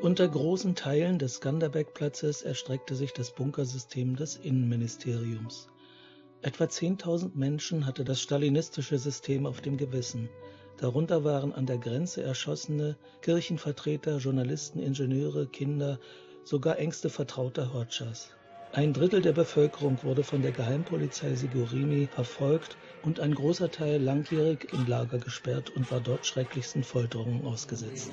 Unter großen Teilen des Skanderbeg-Platzes erstreckte sich das Bunkersystem des Innenministeriums. Etwa 10.000 Menschen hatte das stalinistische System auf dem Gewissen. Darunter waren an der Grenze Erschossene, Kirchenvertreter, Journalisten, Ingenieure, Kinder, sogar engste Vertraute Hodschas. 1/3 der Bevölkerung wurde von der Geheimpolizei Sigurini verfolgt und ein großer Teil langjährig in Lager gesperrt und war dort schrecklichsten Folterungen ausgesetzt.